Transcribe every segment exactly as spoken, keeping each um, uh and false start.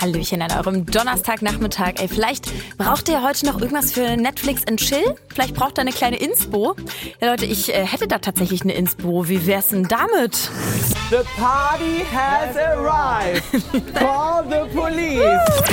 Hallöchen an eurem Donnerstagnachmittag. Ey, vielleicht braucht ihr heute noch irgendwas für Netflix and Chill? Vielleicht braucht ihr eine kleine Inspo? Ja, Leute, ich äh, hätte da tatsächlich eine Inspo. Wie wär's denn damit? The party has arrived. Call the police.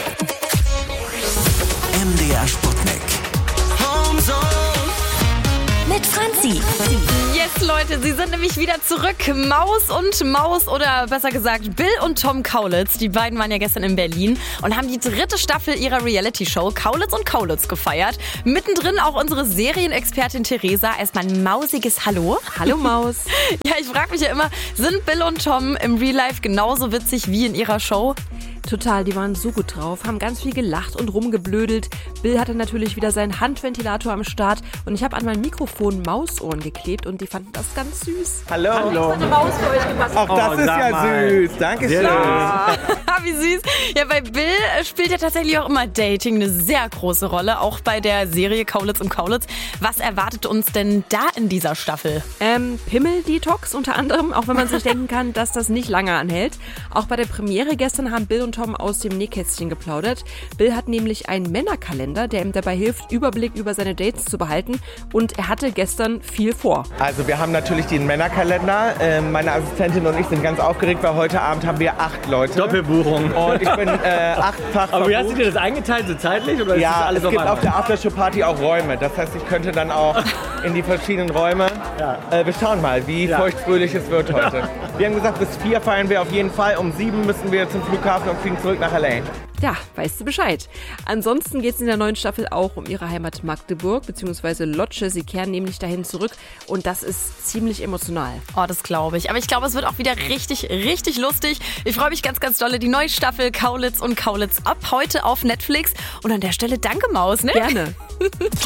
M D R Sputnik. Homezone. Mit Franzi. Yes, Leute, sie sind nämlich wieder zurück. Maus und Maus oder besser gesagt Bill und Tom Kaulitz. Die beiden waren ja gestern in Berlin und haben die dritte Staffel ihrer Reality-Show Kaulitz und Kaulitz gefeiert. Mittendrin auch unsere Serienexpertin Theresa. Erstmal ein mausiges Hallo. Hallo Maus. Ja, ich frage mich ja immer, sind Bill und Tom im Real Life genauso witzig wie in ihrer Show? Total, die waren so gut drauf, haben ganz viel gelacht und rumgeblödelt. Bill hatte natürlich wieder seinen Handventilator am Start und ich habe an mein Mikrofon Mausohren geklebt und die fanden das ganz süß. Hallo. Hallo. Eine Maus für euch gebastelt. Auch das Oh, ist sag ja mal. süß. Dankeschön. Wie süß. Ja, bei Bill spielt ja tatsächlich auch immer Dating eine sehr große Rolle, auch bei der Serie Kaulitz und Kaulitz. Was erwartet uns denn da in dieser Staffel? Ähm, Pimmel-Detox unter anderem, auch wenn man sich denken kann, dass das nicht lange anhält. Auch bei der Premiere gestern haben Bill und Tom aus dem Nähkästchen geplaudert. Bill hat nämlich einen Männerkalender, der ihm dabei hilft, Überblick über seine Dates zu behalten. Und er hatte gestern viel vor. Also wir haben natürlich den Männerkalender. Ähm, meine Assistentin und ich sind ganz aufgeregt, weil heute Abend haben wir acht Leute. Doppelbuchung. Und ich bin äh, achtfach Aber wie hast du verbucht. dir das eingeteilt, so zeitlich? Oder ist das Ja, alles es gibt einmal? auf der Aftershow-Party auch Räume. Das heißt, ich könnte dann auch in die verschiedenen Räume. Ja. Äh, wir schauen mal, wie Ja. feuchtfröhlich es wird heute. Wir haben gesagt, bis vier feiern wir auf jeden Fall. Um sieben müssen wir zum Flughafen und fliegen zurück nach L A. Ja, weißt du Bescheid. Ansonsten geht es in der neuen Staffel auch um ihre Heimat Magdeburg bzw. Lotsche. Sie kehren nämlich dahin zurück und das ist ziemlich emotional. Oh, das glaube ich. Aber ich glaube, es wird auch wieder richtig, richtig lustig. Ich freue mich ganz, ganz dolle. Die neue Staffel Kaulitz und Kaulitz ab heute auf Netflix. Und an der Stelle danke, Maus. Ne? Gerne.